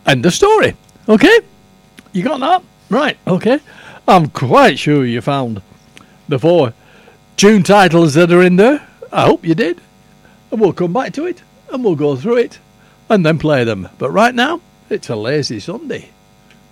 End of story. Okay? You got that? Right, okay. I'm quite sure you found the 4 tune titles that are in there. I hope you did. And we'll come back to it, and we'll go through it, and then play them. But right now, it's a lazy Sunday.